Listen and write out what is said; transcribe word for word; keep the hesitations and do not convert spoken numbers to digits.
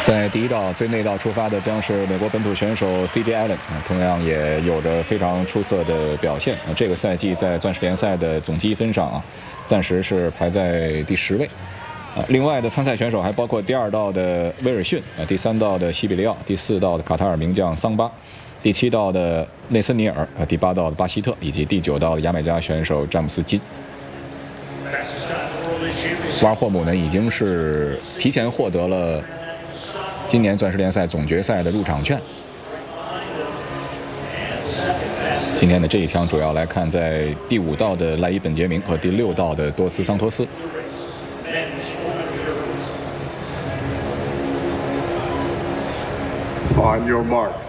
在第一道最内道出发的将是美国本土选手 C J Allen 啊，同样也有着非常出色的表现啊。这个赛季在钻石联赛的总积分上啊，暂时是排在第十位。啊，另外的参赛选手还包括第二道的威尔逊啊，第三道的西比利奥，第四道的卡塔尔名将桑巴，第七道的内森尼尔啊，第八道的巴希特，以及第九道的牙买加选手詹姆斯金。瓦尔霍姆呢，已经是提前获得了今年钻石联赛总决赛的入场券。今天的这一枪主要来看，在第五道的赖伊本杰明和第六道的多斯桑托斯。 On your marks.